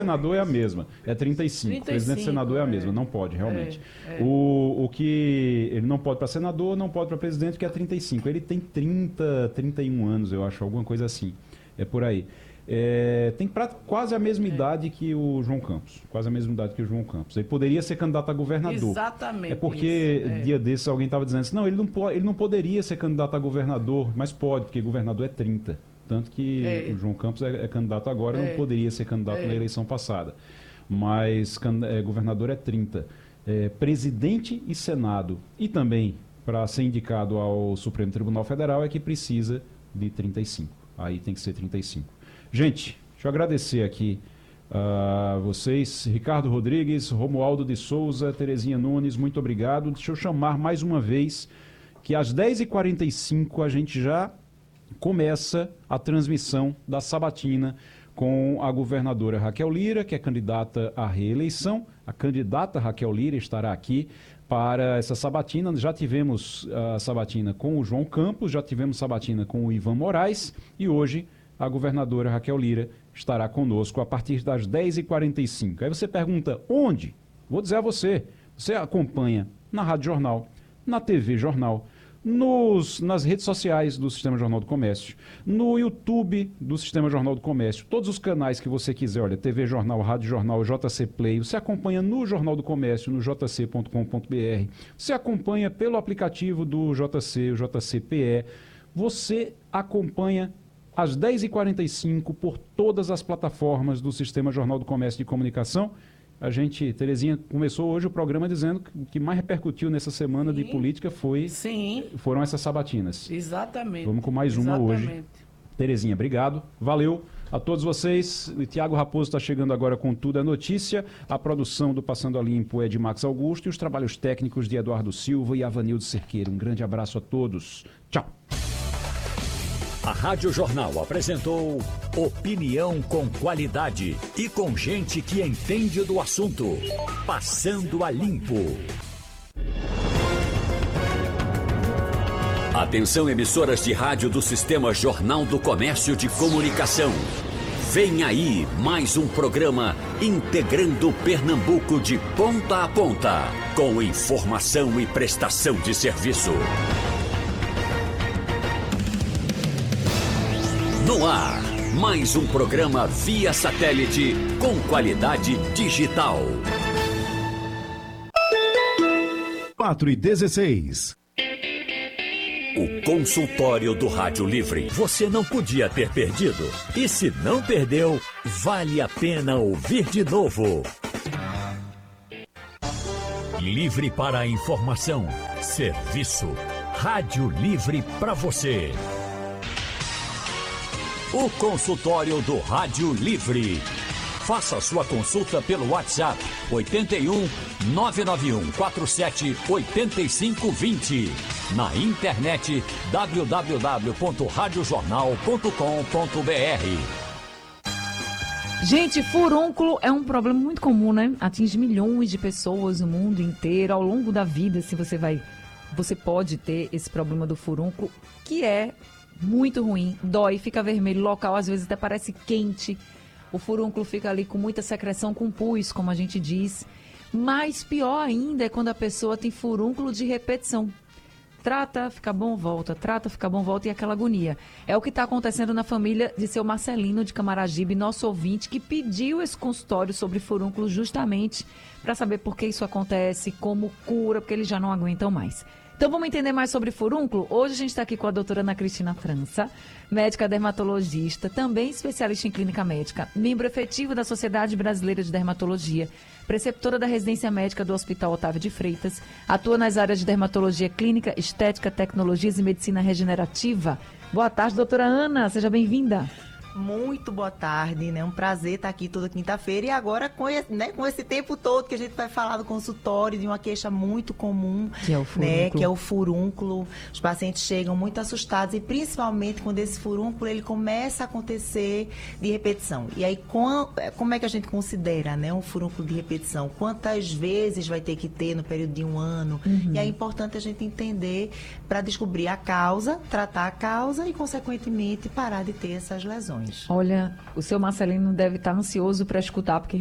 senador é a mesma, é 35. Presidente e senador é a mesma, não pode, realmente. O que ele não pode para senador, não pode para presidente, que é 35. Ele tem 31 anos, eu acho, alguma coisa assim. É por aí. Tem quase a mesma idade que o João Campos. Quase a mesma idade que o João Campos. Ele poderia ser candidato a governador. Exatamente. É porque dia desses alguém estava dizendo assim, não, ele não poderia ser candidato a governador, mas pode, porque governador é 30. Tanto que o João Campos é candidato agora, não poderia ser candidato na eleição passada. Mas governador é 30. Presidente e Senado, e também para ser indicado ao Supremo Tribunal Federal, é que precisa de 35. Aí tem que ser 35. Gente, deixa eu agradecer aqui a vocês, Ricardo Rodrigues, Romualdo de Souza, Terezinha Nunes, muito obrigado. Deixa eu chamar mais uma vez que às 10h45 a gente já começa a transmissão da sabatina com a governadora Raquel Lira, que é candidata à reeleição. A candidata Raquel Lira estará aqui para essa sabatina. Já tivemos a sabatina com o João Campos, já tivemos sabatina com o Ivan Moraes e hoje a governadora Raquel Lira estará conosco a partir das 10h45. Aí você pergunta, onde? Vou dizer a você. Você acompanha na Rádio Jornal, na TV Jornal, nas redes sociais do Sistema Jornal do Comércio, no YouTube do Sistema Jornal do Comércio, todos os canais que você quiser, olha, TV Jornal, Rádio Jornal, JC Play, você acompanha no Jornal do Comércio, no jc.com.br, você acompanha pelo aplicativo do JC, o JCPE, você acompanha às 10h45 por todas as plataformas do Sistema Jornal do Comércio e de Comunicação. Terezinha, começou hoje o programa dizendo que o que mais repercutiu nessa semana de política foram essas sabatinas. Exatamente. Vamos com mais uma hoje. Terezinha, obrigado. Valeu a todos vocês. Tiago Raposo está chegando agora com Tudo é Notícia. A produção do Passando a Limpo é de Max Augusto e os trabalhos técnicos de Eduardo Silva e Avanildo Cerqueira. Um grande abraço a todos. Tchau. A Rádio Jornal apresentou opinião com qualidade e com gente que entende do assunto. Passando a Limpo. Atenção, emissoras de rádio do Sistema Jornal do Comércio de Comunicação. Vem aí mais um programa integrando Pernambuco de ponta a ponta, com informação e prestação de serviço. No ar, mais um programa via satélite com qualidade digital. 4h16. O consultório do Rádio Livre. Você não podia ter perdido. E se não perdeu, vale a pena ouvir de novo. Livre para a informação, serviço. Rádio Livre para você. O consultório do Rádio Livre. Faça sua consulta pelo WhatsApp 81 991 47 8520. Na internet www.radiojornal.com.br. Gente, furúnculo é um problema muito comum, né? Atinge milhões de pessoas no mundo inteiro ao longo da vida. Você pode ter esse problema do furúnculo, que é muito ruim, dói, fica vermelho, local às vezes até parece quente. O furúnculo fica ali com muita secreção, com pus, como a gente diz. Mas pior ainda é quando a pessoa tem furúnculo de repetição. Trata, fica bom, volta, trata, fica bom, volta, e aquela agonia. É o que está acontecendo na família de seu Marcelino de Camaragibe, nosso ouvinte, que pediu esse consultório sobre furúnculo justamente para saber por que isso acontece, como cura, porque eles já não aguentam mais. Então vamos entender mais sobre furúnculo? Hoje a gente está aqui com a doutora Ana Cristina França, médica dermatologista, também especialista em clínica médica, membro efetivo da Sociedade Brasileira de Dermatologia, preceptora da residência médica do Hospital Otávio de Freitas, atua nas áreas de dermatologia clínica, estética, tecnologias e medicina regenerativa. Boa tarde, doutora Ana, seja bem-vinda. Muito boa tarde, né? Um prazer estar aqui toda quinta-feira e agora com esse tempo todo que a gente vai falar do consultório de uma queixa muito comum, que é o furúnculo. Né? Que é o furúnculo. Os pacientes chegam muito assustados e principalmente quando esse furúnculo ele começa a acontecer de repetição. E aí como é que a gente considera, né, um furúnculo de repetição? Quantas vezes vai ter que ter no período de um ano? E é importante a gente entender para descobrir a causa, tratar a causa e consequentemente parar de ter essas lesões. opções. Olha, o seu Marcelino deve estar ansioso para escutar, porque